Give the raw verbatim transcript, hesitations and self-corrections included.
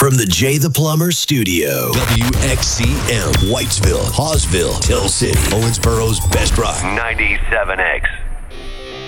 From the Jay the Plumber studio. W X C M, Whitesville, Hawesville, Hill City, Owensboro's best rock. ninety-seven X.